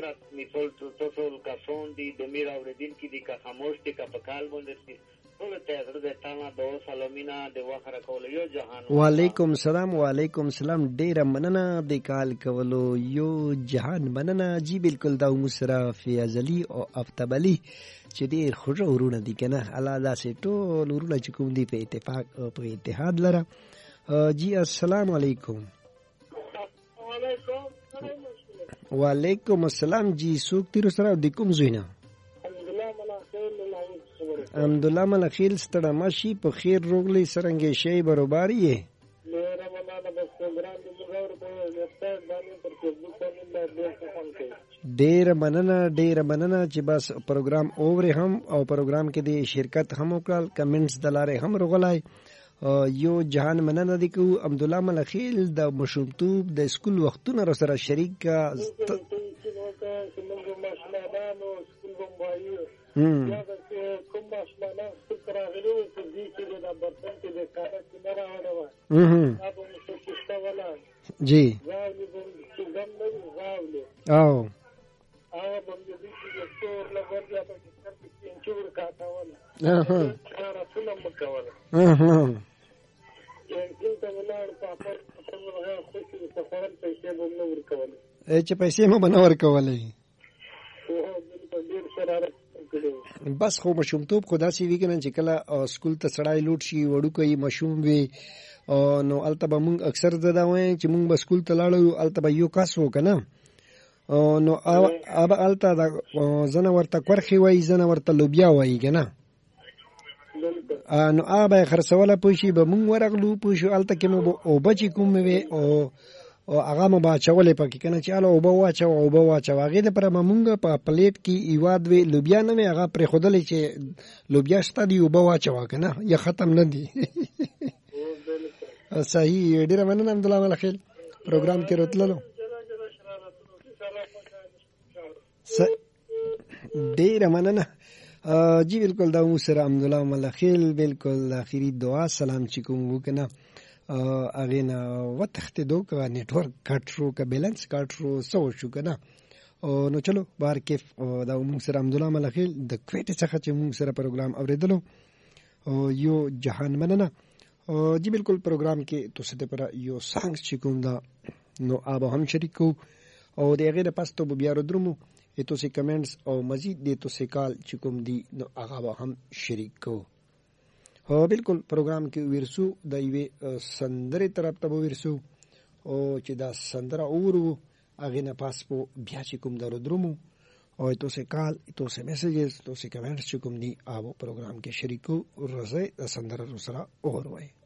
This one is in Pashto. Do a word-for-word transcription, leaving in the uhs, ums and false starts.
mi ټول ټول کسان دي د میر اوریدونکي دي که خاموش دي که په کال باندې دي ټول ته زړه د تانا د سلامینا د واخره کول یو جهان. وعلیکم السلام. وعلیکم السلام. ډیره مننه د کال کولو یو جهان مننه. جی بالکل دا مسرا فیاض علي او افتاب علي چې ډیر خوږه ورونه دي کنه. الله داسې ټول ورونه چې کوم دي په اتفاق او په اتحاد لره. جی السلام علیکم. وعلیکم السلام. جی سوک تیر سره د کوم زوینه؟ الحمدلله مله خیل ستړه ماشي په خیر روغلی سرنګې شی برابر یې. ډیر مننه ډیر مننه چې بس پروګرام اورې هم او پروګرام کې د شرکت هم وکړل کمنټس دلاره هم رغلای یو جهان مننه دي کو. الحمدلله مله خیل د مشومتوب د سکول وختونه را سره شریک کا هم جی او چې پیسې مو بنور کولای بس خو مشومتوب خدا سي وی کنه چې کله سکول ته سړای لوټ شي وړو کوي مشوم وي نو التبه مونږ اکثر زده وای چې مونږ به سکول ته لاړو التبه یو کس وکنه نو اب الته دا زنه ورته کورخي وای زنه ورته لوبیا وای کنه نو ابه خرڅوله پوشي به مونږ ورغلو پوشو الته کې مو او بچی کوم وي او او هغه مبا چولې پکې کنه چې اله او بوا واچو او بوا واچو هغه د پر مونږ په پلیټ کې ایواد وی لوبیا نه مې هغه پر خودلې چې لوبیا شته دی او بوا واچو کنه یا ختم نه دی. صحیح. ډیره مننه. الحمدلله مله خیل پروګرام کې راتللو ډیره مننه. جی بالکل دا مو سره الحمدلله مله خیل بالکل اخیری دعا سلام چې کوم وکنه اغه نه وتخته دوه کا نیټورک کټ شو کا بیلانس کټ شو سو شو کنه نو چلو بار کې دا موږ سره الحمدلله مله خیل د کوټه څخه چې موږ سره پروګرام اوریدلو یو جهان مننه. جی بالکل پروګرام کې تاسو ته پر یو سانګ چې کوم دا نو آب هم شریک کو او دغه د پاستو بیا درمو ایتو سي کمنټس او مزید د تو سي کال چې کوم دی نو هغه هم شریک کو. هو بالکل پروګرام کې ورسو د یوې سندرې طرف ته ورسو او چې دا سندره اورو هغه نه پاس په بیا چې کوم درو درمو او ایتو سي کال ایتو سي میسجز تو سي کمنټس چې کوم دی هغه پروګرام کې شریک کو ورسې سندره سره اور وای.